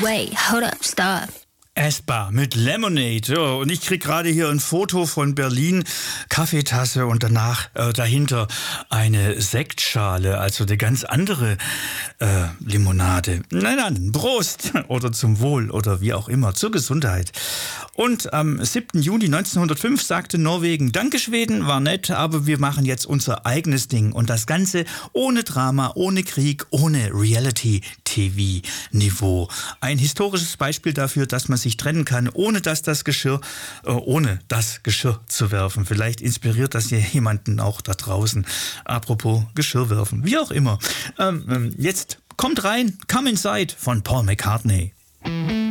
Wait, hold up, stop. Aespa mit Lemonade. Ja, und ich krieg gerade hier ein Foto von Berlin, Kaffeetasse und danach dahinter eine Sektschale, also eine ganz andere Limonade. Nein, Prost oder zum Wohl oder wie auch immer, zur Gesundheit. Und am 7. Juni 1905 sagte Norwegen, danke Schweden, war nett, aber wir machen jetzt unser eigenes Ding. Und das Ganze ohne Drama, ohne Krieg, ohne Reality-TV-Niveau. Ein historisches Beispiel dafür, dass man sich trennen kann, ohne das Geschirr zu werfen. Vielleicht inspiriert das hier jemanden auch da draußen. Apropos Geschirr werfen, wie auch immer. Jetzt kommt rein, Come Inside von Paul McCartney.